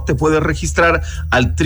te puedes registrar al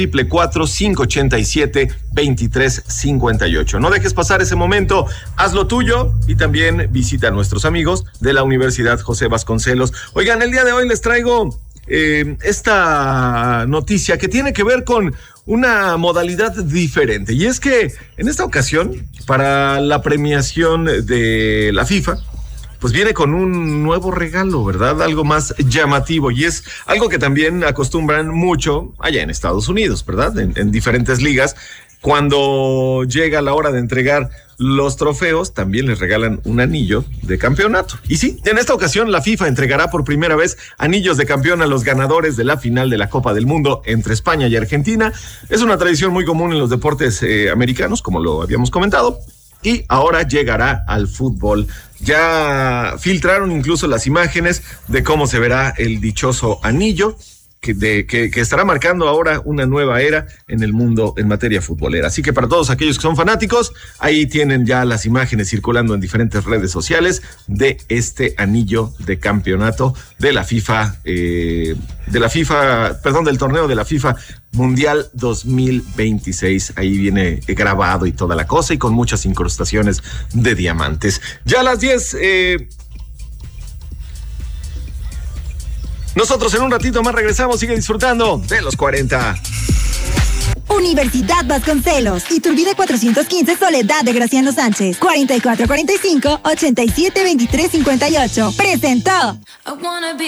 444-587-2358. No dejes pasar ese momento, haz lo tuyo y también visita a nuestros amigos de la Universidad José Vasconcelos. Oigan, el día de hoy les traigo esta noticia que tiene que ver con una modalidad diferente, y es que en esta ocasión, para la premiación de la FIFA, pues viene con un nuevo regalo, ¿verdad? Algo más llamativo, y es algo que también acostumbran mucho allá en Estados Unidos, ¿verdad? En diferentes ligas. Cuando llega la hora de entregar los trofeos, también les regalan un anillo de campeonato. Y sí, en esta ocasión la FIFA entregará por primera vez anillos de campeón a los ganadores de la final de la Copa del Mundo entre España y Argentina. Es una tradición muy común en los deportes americanos, como lo habíamos comentado, y ahora llegará al fútbol. Ya filtraron incluso las imágenes de cómo se verá el dichoso anillo, que estará marcando ahora una nueva era en el mundo en materia futbolera. Así que para todos aquellos que son fanáticos, ahí tienen ya las imágenes circulando en diferentes redes sociales de este anillo de campeonato de la FIFA, del torneo de la FIFA Mundial 2026. Ahí viene grabado y toda la cosa, y con muchas incrustaciones de diamantes. Ya a las 10, nosotros en un ratito más regresamos. Sigue disfrutando de los 40. Universidad Vasconcelos, Iturbide 415, Soledad de Graciano Sánchez, 4445-872358. Presentó.